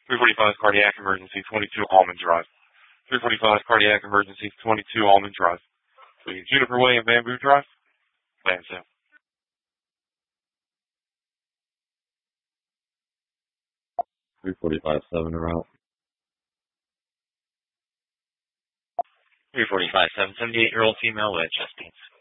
345 cardiac emergency, 22 Almond Drive. 345 cardiac emergency, 22 Almond Drive. Juniper Way and Bamboo Drive. Lansdale. 345-7 route. 345-7, 78-year-old female with chest pains.